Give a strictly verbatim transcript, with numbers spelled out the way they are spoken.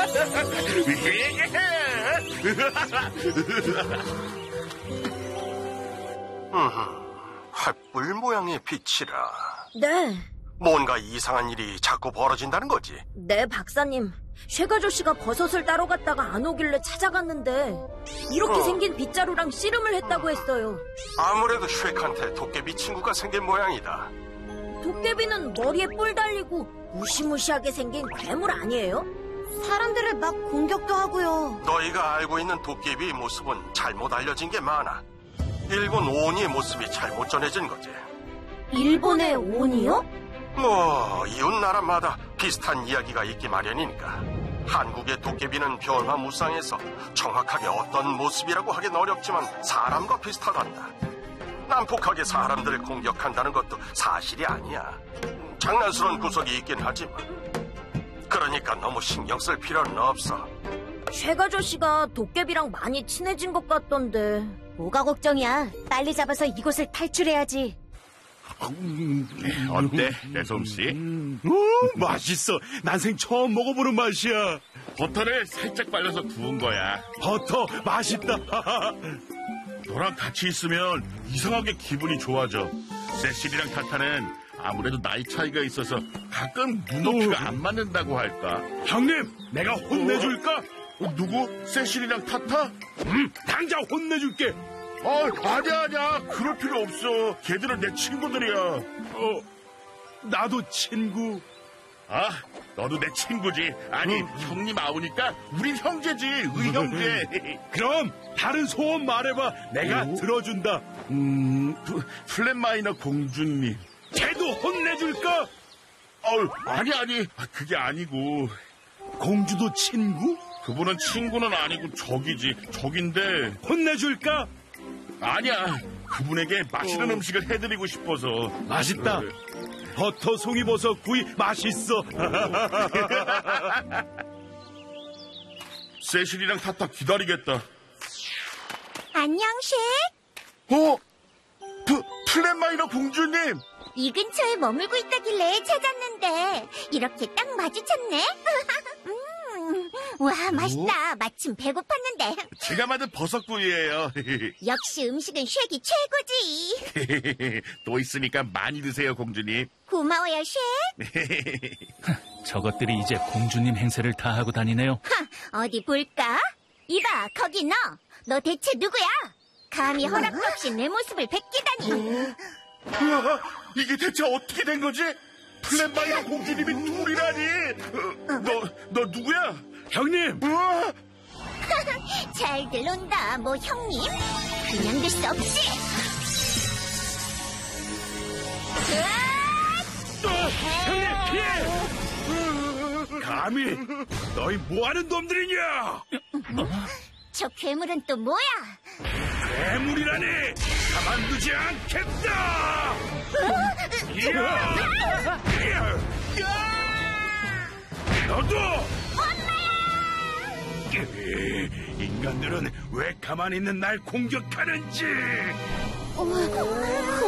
횃불 모양의 빛이라. 네. 뭔가 이상한 일이 자꾸 벌어진다는 거지? 네, 박사님. 쉐가조씨가 버섯을 따러 갔다가 안 오길래 찾아갔는데 이렇게 어. 생긴 빗자루랑 씨름을 했다고 했어요. 아무래도 쉐크한테 도깨비 친구가 생긴 모양이다. 도깨비는 머리에 뿔 달리고 무시무시하게 생긴 괴물 아니에요? 사람들을 막 공격도 하고요. 너희가 알고 있는 도깨비의 모습은 잘못 알려진 게 많아. 일본 오니의 모습이 잘못 전해진 거지. 일본의 오니요? 뭐 이웃 나라마다 비슷한 이야기가 있기 마련이니까. 한국의 도깨비는 변화무쌍해서 정확하게 어떤 모습이라고 하긴 어렵지만 사람과 비슷하단다. 난폭하게 사람들을 공격한다는 것도 사실이 아니야. 장난스러운 구석이 있긴 하지만. 그러니까 너무 신경 쓸 필요는 없어. 쉐가조씨가 도깨비랑 많이 친해진 것 같던데. 뭐가 걱정이야. 빨리 잡아서 이곳을 탈출해야지. 어때, 대솜씨? 오, 맛있어. 난생 처음 먹어보는 맛이야. 버터를 살짝 발라서 구운 거야. 버터 맛있다. 너랑 같이 있으면 이상하게 기분이 좋아져. 세실이랑 타타는 아무래도 나이 차이가 있어서 가끔 눈높이가 안 맞는다고 할까? 형님, 내가 혼내줄까? 어, 누구? 세실이랑 타타? 음, 당장 혼내줄게. 어, 아니야, 아니야. 그럴 필요 없어. 걔들은 내 친구들이야. 어, 나도 친구. 아, 너도 내 친구지. 아니, 음. 형님 아우니까 우린 형제지. 의형제. 그럼 다른 소원 말해봐. 내가 오? 들어준다. 음, 프, 플랫마이너 공주님. 걔도 혼내줄까? 어우, 아니, 아니. 아, 그게 아니고. 공주도 친구? 그분은 친구는 아니고 적이지. 적인데. 혼내줄까? 아니야. 그분에게 맛있는 어. 음식을 해드리고 싶어서. 맛있다. 버터 송이버섯 구이 맛있어. 세실이랑 타타 기다리겠다. 안녕, 쉐. 어? 프, 플랫마이너 공주님. 이 근처에 머물고 있다길래 찾았는데 이렇게 딱 마주쳤네. 음, 와, 맛있다. 마침 배고팠는데. 제가 만든 버섯구이예요. 역시 음식은 쉐기 최고지. 또 있으니까 많이 드세요, 공주님. 고마워요, 쉐. 저것들이 이제 공주님 행세를 다 하고 다니네요. 하, 어디 볼까? 이봐, 거기 너. 너 대체 누구야? 감히 허락도 없이 내 모습을 베끼다니. 우와, 이게 대체 어떻게 된 거지? 플랫마이너 공주님이 둘이라니. 어, 너, 너 누구야? 형님. 우와. 잘들 논다, 뭐 형님. 그냥 둘 수 없지. 또 형님 피해. 감히 너희 뭐하는 놈들이냐? 저 괴물은 또 뭐야? 괴물이라니 가만두지 않겠다. 이야! 이야! 너도! 인간들은 왜 가만히 있는 날 공격하는지.